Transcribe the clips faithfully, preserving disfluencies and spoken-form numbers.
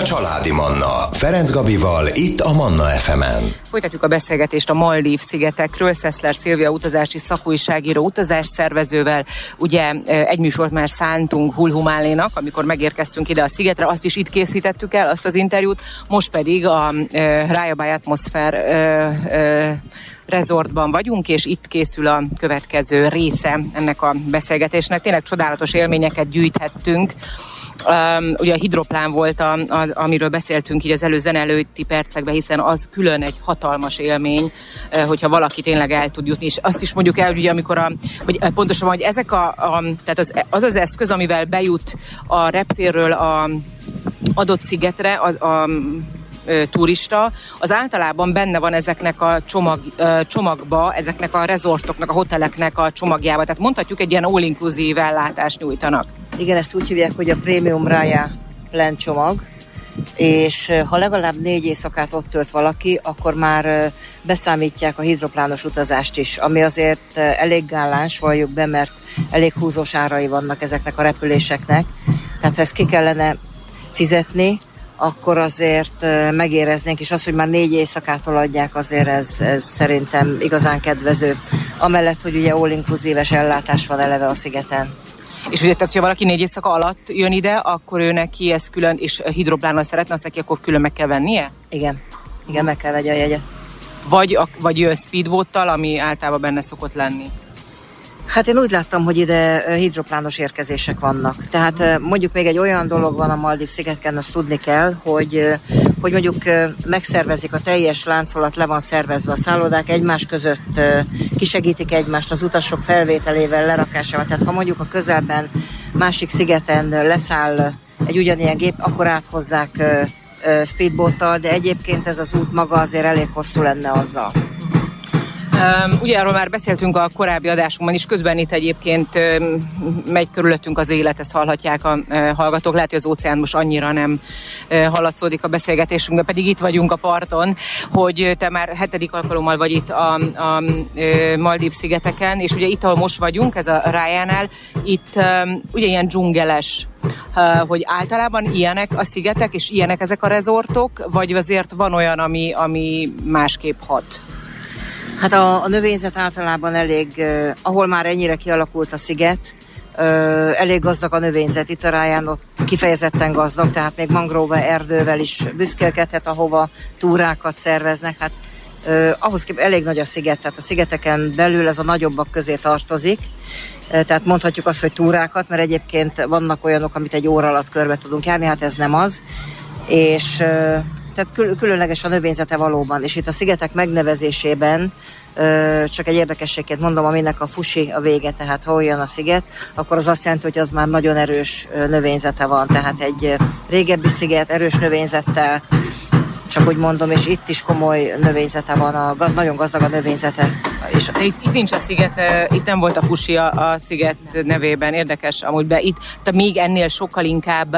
Családi Manna. Ferenc Gabival, itt a Manna ef emen. Folytatjuk a beszélgetést a Maldív-szigetekről. Szeszler Szilvia utazási szakújságíró utazásszervezővel. Ugye egy műsort már szántunk Hulhumálénak, amikor megérkeztünk ide a szigetre, azt is itt készítettük el, azt az interjút. Most pedig a Raya Bay Atmosphere resortban vagyunk, és itt készül a következő része ennek a beszélgetésnek. Tényleg csodálatos élményeket gyűjthettünk. Um, ugye a hidroplán volt, a, a, amiről beszéltünk így az előzene előtti percekben, hiszen az külön egy hatalmas élmény, uh, hogyha valaki tényleg el tud jutni. És azt is mondjuk el, ugye, amikor a, hogy pontosan, hogy ezek a, a tehát az, az az eszköz, amivel bejut a reptérről a adott szigetre, az a turista, az általában benne van ezeknek a csomag, csomagba, ezeknek a rezortoknak, a hoteleknek a csomagjába. Tehát mondhatjuk, egy ilyen all-inclusive ellátást nyújtanak. Igen, ezt úgy hívják, hogy a Premium Raya Plan csomag, és ha legalább négy éjszakát ott tölt valaki, akkor már beszámítják a hidroplános utazást is, ami azért elég gáláns, valljuk be, mert elég húzós árai vannak ezeknek a repüléseknek. Tehát ha ezt ki kellene fizetni, akkor azért megéreznénk, és az, hogy már négy éjszakától adják, azért ez, ez szerintem igazán kedvező. Amellett, hogy ugye all-inclusive-es ellátás van eleve a szigeten. És ugye, tehát, ha valaki négy éjszaka alatt jön ide, akkor ő neki ez külön, és hidroplánnal szeretne, azt neki akkor külön meg kell vennie? Igen, igen, meg kell vegye a jegyet. Vagy, vagy jön speedboattal, ami általában benne szokott lenni? Hát én úgy láttam, hogy ide hidroplános érkezések vannak. Tehát mondjuk még egy olyan dolog van a Maldív-szigeteken, azt tudni kell, hogy, hogy mondjuk megszervezik a teljes láncolat, le van szervezve a szállodák, egymás között kisegítik egymást az utasok felvételével, lerakásával. Tehát ha mondjuk a közelben másik szigeten leszáll egy ugyanilyen gép, akkor áthozzák speedboattal, de egyébként ez az út maga azért elég hosszú lenne azzal. Um, ugye arról már beszéltünk a korábbi adásunkban is, közben itt egyébként um, megy körülöttünk az élet, ezt hallhatják a uh, hallgatók, lehet, hogy az óceán most annyira nem uh, hallatszódik a beszélgetésünkben, pedig itt vagyunk a parton, hogy te már hetedik alkalommal vagy itt a, a uh, Maldív-szigeteken, és ugye itt, ahol most vagyunk, ez a Rayánál, itt um, ugye ilyen dzsungeles, uh, hogy általában ilyenek a szigetek, és ilyenek ezek a rezortok, vagy azért van olyan, ami, ami másképp hat? Hát a, a növényzet általában elég, uh, ahol már ennyire kialakult a sziget, uh, elég gazdag a növényzet. Itt a Rayán ott kifejezetten gazdag, tehát még mangrove erdővel is büszkélkedhet, ahova túrákat szerveznek. Hát uh, ahhoz kép elég nagy a sziget, tehát a szigeteken belül ez a nagyobbak közé tartozik. Uh, tehát mondhatjuk azt, hogy túrákat, mert egyébként vannak olyanok, amit egy óra alatt körbe tudunk járni, hát ez nem az. És... Uh, Tehát kül- különleges a növényzete valóban, és itt a szigetek megnevezésében ö, csak egy érdekességként mondom, aminek a fusi a vége, tehát ha olyan a sziget, akkor az azt jelenti, hogy az már nagyon erős növényzete van, tehát egy régebbi sziget erős növényzettel, csak úgy mondom, és itt is komoly növényzete van, a, nagyon gazdag a növényzete. És itt, itt nincs a sziget, itt nem volt a fusi a, a sziget nevében, érdekes amúgy, be itt, tehát még ennél sokkal inkább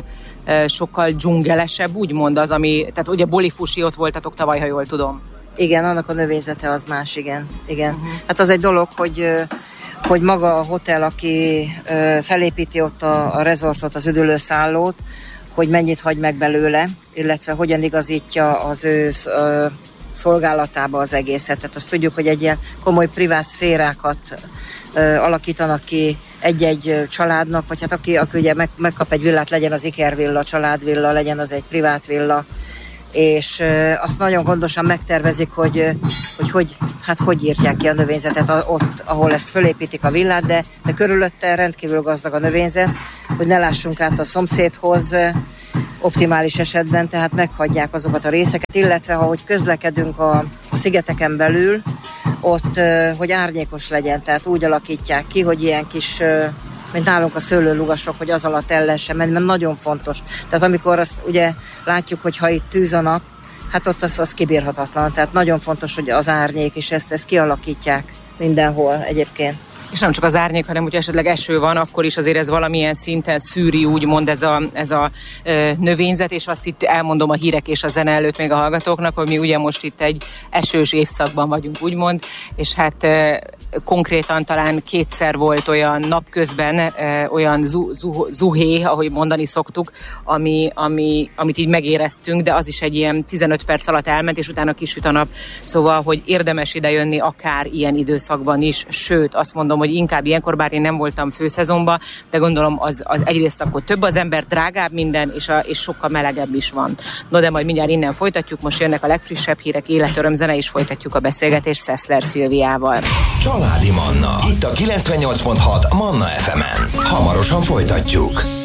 sokkal dzsungelesebb, úgymond az, ami, tehát ugye Bolifusi ott voltatok tavaly, ha jól tudom. Igen, annak a növényzete az más, igen. igen. Uh-huh. Hát az egy dolog, hogy, hogy maga a hotel, aki felépíti ott a, a resortot, az üdülőszállót, hogy mennyit hagy meg belőle, illetve hogyan igazítja az ő szolgálatába az egészet. Tehát azt tudjuk, hogy egy ilyen komoly privát szférákat ö, alakítanak ki egy-egy családnak, vagy hát aki, aki ugye meg, megkap egy villát, legyen az ikervilla, családvilla, legyen az egy privát villa, és ö, azt nagyon gondosan megtervezik, hogy, hogy, hogy hát hogy írtják ki a növényzetet ott, ahol ezt fölépítik a villát, de, de körülötte rendkívül gazdag a növényzet, hogy ne lássunk át a szomszédhoz, optimális esetben, tehát meghagyják azokat a részeket, illetve ahogy közlekedünk a, a szigeteken belül, ott, hogy árnyékos legyen, tehát úgy alakítják ki, hogy ilyen kis, mint nálunk a szőlőlugasok, hogy az alatt el lehessen menni, mert nagyon fontos. Tehát amikor azt ugye látjuk, hogy ha itt tűz a nap, hát ott az, az kibírhatatlan, tehát nagyon fontos, hogy az árnyék, és ezt, ezt kialakítják mindenhol egyébként. És nem csak az árnyék, hanem hogyha esetleg eső van, akkor is azért ez valamilyen szinten szűri, úgymond ez a, ez a ö, növényzet, és azt itt elmondom a hírek és a zene előtt még a hallgatóknak, hogy mi ugye most itt egy esős évszakban vagyunk, úgymond, és hát ö, konkrétan talán kétszer volt olyan napközben, olyan zu, zu, zuhé, ahogy mondani szoktuk, ami, ami, amit így megéreztünk, de az is egy ilyen tizenöt perc alatt elment, és utána kisüt a nap. Szóval, hogy érdemes idejönni akár ilyen időszakban is, sőt, azt mondom, hogy inkább ilyenkor, bár én nem voltam főszezonban, de gondolom az, az egyrészt akkor több az ember, drágább minden, és, a, és sokkal melegebb is van. No, de majd mindjárt innen folytatjuk, most jönnek a legfrissebb hírek, életörömzene, és folytatjuk a beszélgetést Szeszler Szilviával. Családi Manna, itt a kilencvennyolc pont hat Manna ef emen. Hamarosan folytatjuk.